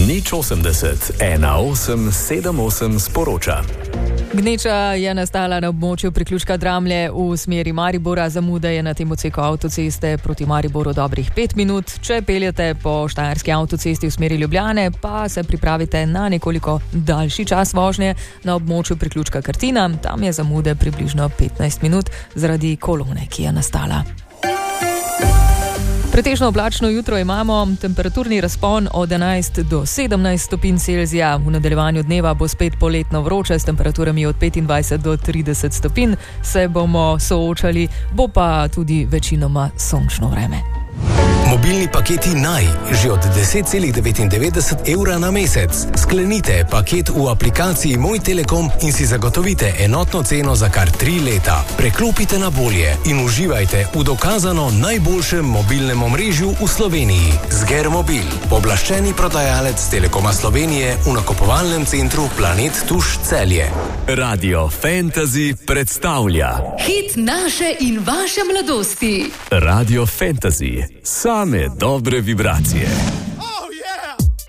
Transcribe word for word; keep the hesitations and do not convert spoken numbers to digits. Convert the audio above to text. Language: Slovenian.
Nič osemdeset, ena osem sedem osem sporoča. Gneča je nastala na območju priključka Dramlje v smeri Maribora. Zamuda je na tem odseku avtoceste proti Mariboru dobrih pet minut. Če peljete po štajerski avtocesti v smeri Ljubljane, pa se pripravite na nekoliko daljši čas vožnje na območju priključka Krtina. Tam je zamude približno petnajst minut zaradi kolone, ki je nastala. Pretežno oblačno jutro imamo, temperaturni razpon od enajst do sedemnajst stopinj Celzija. V nadaljevanju dneva bo spet poletno vroče s temperaturami od petindvajset do trideset stopinj. Se bomo soočali, bo pa tudi večinoma sončno vreme. Mobilni paketi Naj, že od deset celih devetindevetdeset evra na mesec. Sklenite paket v aplikaciji Moj Telekom in si zagotovite enotno ceno za kar tri leta. Preklopite na bolje in uživajte v dokazano najboljšem mobilnem omrežju v Sloveniji. Zgermobil, pooblaščeni prodajalec Telekoma Slovenije v nakupovalnem centru Planet Tuš Celje. Radio Fantasy predstavlja hit naše in vaše mladosti. Radio Fantasy. Same dobre vibracije.